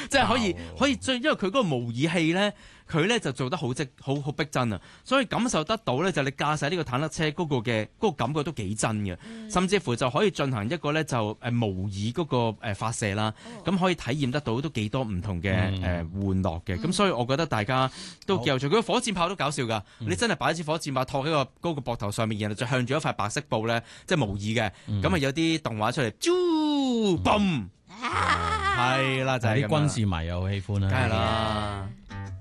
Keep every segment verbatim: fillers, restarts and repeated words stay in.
即係可以可以最，因為佢嗰個模擬器咧，佢咧就做得好即好好逼真啊，所以感受得到咧就你駕駛呢個坦克車嗰個嘅嗰個感覺都幾真嘅，嗯、甚至乎就可以進行一個咧就誒模擬嗰個誒發射啦，咁、哦、可以體驗得到都幾多唔同嘅誒玩樂嘅，咁、嗯、所以我覺得大家都幾有趣。佢個火箭炮都搞笑㗎，嗯、你真係擺支火箭炮托喺個嗰個膊頭上面，然後就向住一塊白色布咧，即係模擬嘅，咁啊、嗯、有啲動畫出嚟，啾嘣，係啦，就係啲軍事迷又好喜歡啦， 梗係啦。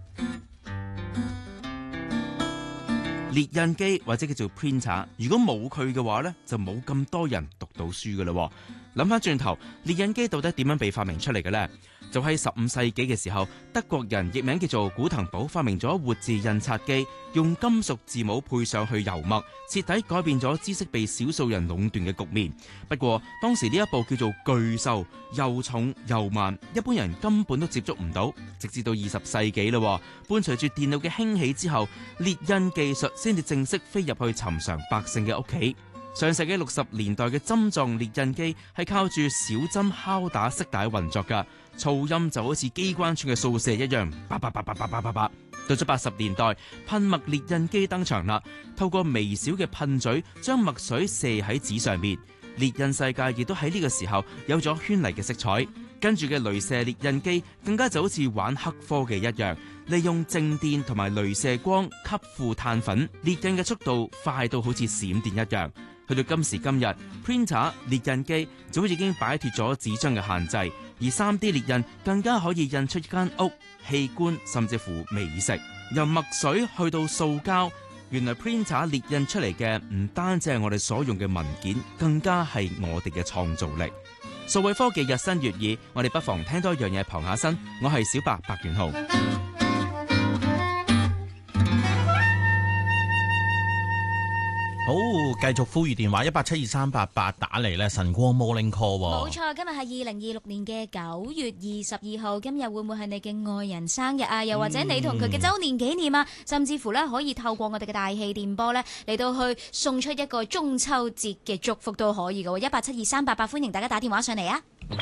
列印機或者叫做 printer， 如果冇佢嘅話呢，就冇咁多人讀到書噶啦。諗翻轉頭，列印機到底點樣被發明出嚟嘅呢？就喺十五世紀嘅時候，德國人譯名叫做古騰堡發明咗活字印刷機，用金屬字母配上去油墨，徹底改變咗知識被少數人壟斷嘅局面。不過當時呢一部叫做巨獸，又重又慢，一般人根本都接觸唔到。直至到二十世紀啦，伴隨住電腦嘅興起之後，列印技術先至正式飛入去尋常百姓嘅屋企。上世紀六十年代嘅針狀列印機係靠住小針敲打色帶運作㗎，噪音就好似機關槍嘅掃射一樣，叭叭叭叭叭叭叭叭。到咗八十年代，噴墨列印機登場啦，透過微小嘅噴嘴將墨水射喺紙上面。列印世界亦都喺呢個時候有咗絢麗嘅色彩。跟住嘅鐳射列印機更加就好似玩黑科技一樣，利用靜電同埋鐳射光吸附碳粉，列印嘅速度快到好似閃電一樣。去到今時今日 ，printer 列印機早已經擺脫咗紙張嘅限制，而 三 D 列印更加可以印出一間屋、器官，甚至乎美食。由墨水去到塑膠，原來 printer 列印出嚟嘅唔單止係我哋所用嘅文件，更加係我哋嘅創造力。數位科技日新月異，我哋不妨聽多一樣嘢傍下身。我係小白白元浩。 好，繼續呼籲電話一八七二三八八打嚟咧，晨光 Morning Call。 冇錯，今日係二零二六年嘅九月二十二號，今日會唔會係你嘅愛人生日啊？又或者你同佢嘅周年紀念啊？嗯、甚至乎咧可以透過我哋嘅大氣電波咧嚟到去送出一個中秋節嘅祝福都可以嘅。一八七二三八八，歡迎大家打電話上嚟啊！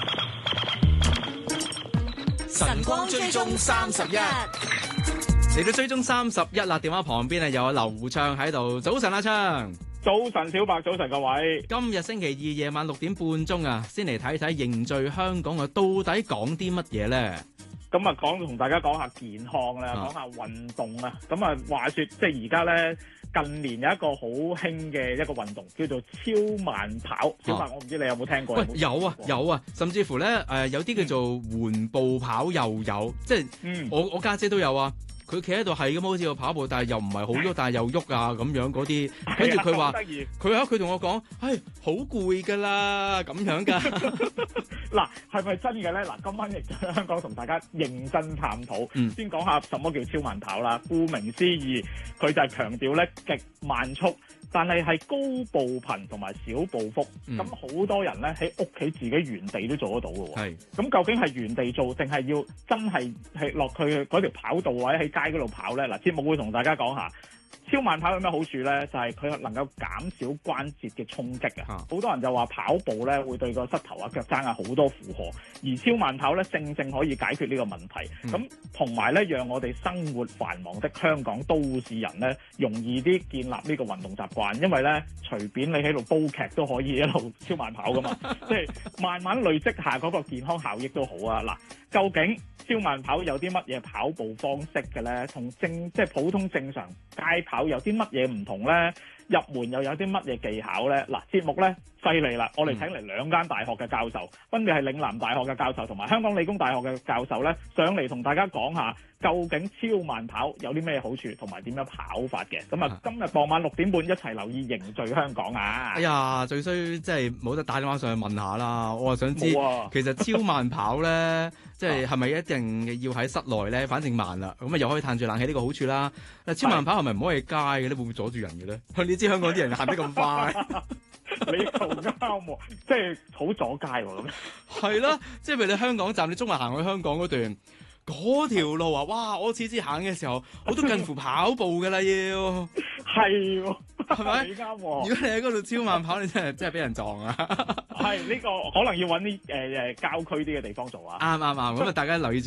晨光追蹤三十一。 嚟到追蹤三十一啦，電話旁邊啊有劉暢喺度。早晨阿暢。 早晨小白，早晨各位。 今日星期二夜晚六點半鐘啊，先嚟睇睇凝聚香港啊，到底講啲乜嘢咧？ 咁啊，講同大家講下健康啦，講下運動啊。咁啊，話說即係而家咧，近年有一個好興嘅一個運動叫做超慢跑。小白，啊、我唔知你有冇聽過？ 喂，有啊，有啊，甚至乎咧，誒、呃，有啲叫做緩步跑又有，即係、嗯、我我家姐都有啊。佢企喺度係咁好似個跑步，但係又唔係好喐，但係又喐啊咁樣嗰啲。跟住佢話，佢喺佢同我講，唉，好攰㗎啦，咁樣㗎。 嗱，係咪真嘅咧？嗱，今晚亦在香港同大家認真探討。嗯、先講下什麼叫超慢跑啦。顧名思義，佢就係強調咧極慢速，但係係高步頻同埋小步幅。咁好、嗯、多人咧喺屋企自己原地都做得到嘅喎。係。咁究竟係原地做定係要真係係落去嗰條跑道或者喺街嗰度跑咧？嗱，節目會同大家講下超慢跑有咩好處咧？就係、是、佢能夠減少關節嘅衝擊啊！好多人就話跑步咧會對個膝頭啊、腳踭啊好多負荷，而超慢跑咧正正可以解決呢個問題。咁同埋咧，讓我哋生活繁忙的香港都市人咧容易啲建立呢個運動習慣，因為咧隨便你喺度煲劇都可以一路超慢跑噶嘛，即係慢慢累積下嗰個健康效益都好啊！嗱，究竟超慢跑有啲乜嘢跑步方式嘅咧？同正即係普通正常街跑有啲乜嘢唔同咧？入門又有啲乜嘢技巧咧？嗱，節目咧犀利啦！我哋請嚟兩間大學嘅教授，分別係嶺南大學嘅教授同埋香港理工大學嘅教授咧，上嚟同大家講下究竟超慢跑有啲咩好處，同埋點樣跑法嘅。咁啊，今日傍晚六點半一齊留意凝聚香港啊！ 哎呀，最衰即係冇得打電話上去問下啦。我啊想知，啊、其實超慢跑咧，即係係咪一定要喺室內咧？反正慢啦，咁啊又可以嘆住冷氣呢個好處啦。但超慢跑係咪唔可以喺街嘅咧？會唔會阻住人嘅咧？你知香港啲人行得咁快， 你做啱喎，即係好阻街喎咁。 係咯，即係譬如你香港站，你中環行去香港嗰段嗰條路啊，哇！我次次行嘅時候，我都近乎跑步㗎啦，要係喎， 係咪？ 你啱喎。如果你喺嗰度超慢跑，你真係真係俾人撞啊！ 係呢個可能要揾啲誒誒郊區啲嘅地方做啊。 啱啱啱，咁啊大家留意住。